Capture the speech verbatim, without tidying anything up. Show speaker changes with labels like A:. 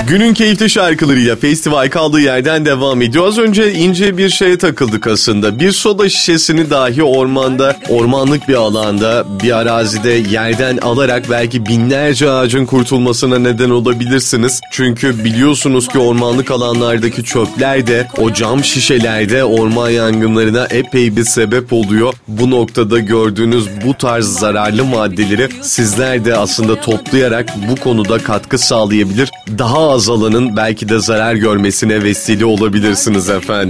A: Günün keyifli şarkılarıyla festival kaldığı yerden devam ediyor. Az önce ince bir şeye takıldık aslında. Bir soda şişesini dahi ormanda, ormanlık bir alanda, bir arazide yerden alarak belki binlerce ağacın kurtulmasına neden olabilirsiniz. Çünkü biliyorsunuz ki ormanlık alanlardaki çöpler de o cam şişelerde orman yangınlarına epey bir sebep oluyor. Bu noktada gördüğünüz bu tarz zararlı maddeleri sizler de aslında toplayarak bu konuda katkı sağlayabilir. Daha az alanın belki de zarar görmesine vesile olabilirsiniz efendim.